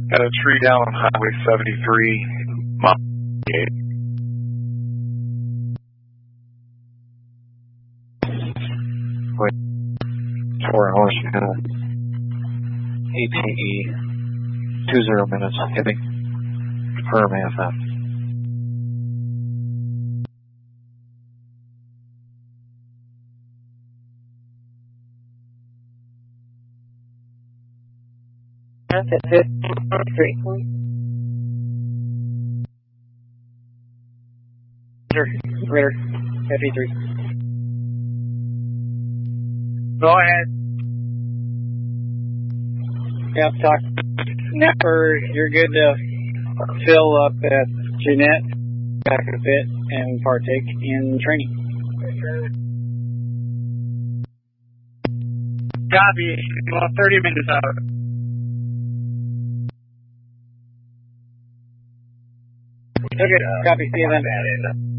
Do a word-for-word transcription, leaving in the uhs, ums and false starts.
Got a tree down on Highway seventy-three, mile eight. Wait, four hours ago. A T E, two zero minutes, heavy. Firm A F F. That's at fifty-three. Ritter, fifty-three. Go ahead. Yep, talk. Or you're good to fill up at Jeanette back a bit and partake in training. Copy. Well, thirty minutes out. Okay, copy. See you then.